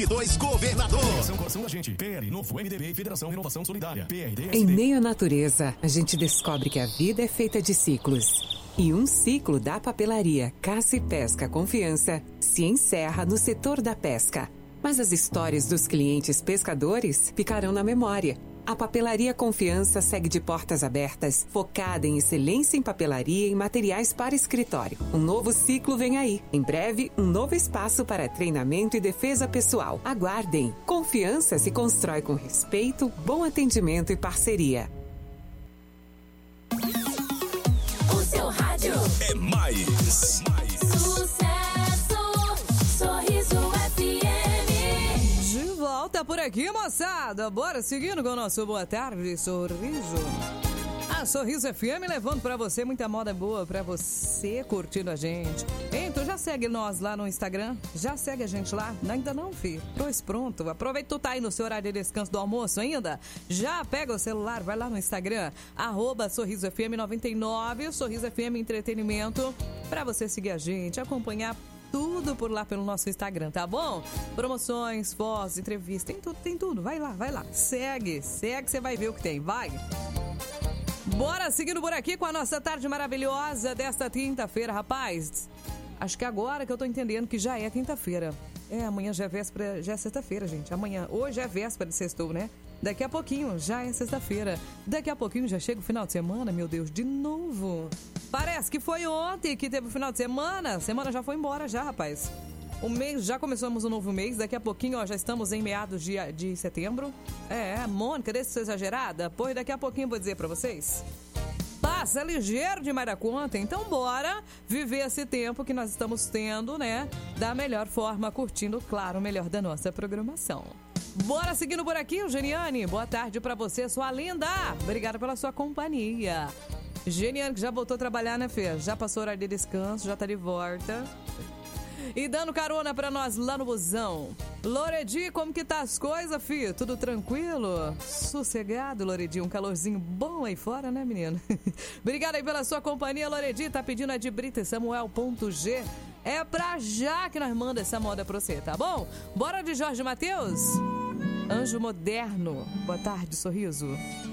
2022 governador. Coração da gente. PL, Novo MDB e Federação Renovação Solidária. PRD. Em meio à natureza, a gente descobre que a vida é feita de ciclos. E um ciclo da papelaria Caça e Pesca Confiança se encerra no setor da pesca. Mas as histórias dos clientes pescadores ficarão na memória. A Papelaria Confiança segue de portas abertas, focada em excelência em papelaria e materiais para escritório. Um novo ciclo vem aí. Em breve, um novo espaço para treinamento e defesa pessoal. Aguardem. Confiança se constrói com respeito, bom atendimento e parceria. O seu rádio É mais. sucesso, Sorriso FM. De volta por aqui, moçada. Bora seguindo com o nosso Boa Tarde, Sorriso. A Sorriso FM levando pra você muita moda boa pra você curtindo a gente. Hein, tu já segue nós lá no Instagram? Já segue a gente lá? Ainda não, filho? Pois pronto. Aproveita que tu tá aí no seu horário de descanso do almoço ainda. Já pega o celular, vai lá no Instagram, @SorrisoFM99, Sorriso FM Entretenimento, pra você seguir a gente, acompanhar tudo por lá pelo nosso Instagram, tá bom? Promoções, fotos, entrevistas, tem tudo. Vai lá. Segue, você vai ver o que tem, vai. Bora seguindo por aqui com a nossa tarde maravilhosa desta quinta-feira, rapaz. Acho que agora que eu tô entendendo que já é quinta-feira. Amanhã já é véspera, já é sexta-feira, gente. Hoje é véspera de sextou, né? Daqui a pouquinho já é sexta-feira. Daqui a pouquinho já chega o final de semana, meu Deus, de novo. Parece que foi ontem que teve o final de semana. A semana já foi embora já, rapaz. O mês, já começamos um novo mês. Daqui a pouquinho, ó, já estamos em meados de setembro. Mônica, deixa eu ser exagerada. Pois daqui a pouquinho eu vou dizer pra vocês. Passa ligeiro demais da conta. Então bora viver esse tempo que nós estamos tendo, né? Da melhor forma, curtindo, claro, o melhor da nossa programação. Bora seguindo por aqui, Eugeniane. Boa tarde pra você, sua linda. Obrigada pela sua companhia. Geniane, que já voltou a trabalhar, né, Fê? Já passou o horário de descanso, já tá de volta. E dando carona pra nós lá no busão. Loredi, como que tá as coisas, filho? Tudo tranquilo? Sossegado, Loredi? Um calorzinho bom aí fora, né, menino? Obrigada aí pela sua companhia, Loredi. Tá pedindo a de Brita Samuel.g. É pra já que nós manda essa moda pra você, tá bom? Bora de Jorge Mateus? Anjo Moderno. Boa tarde, Sorriso.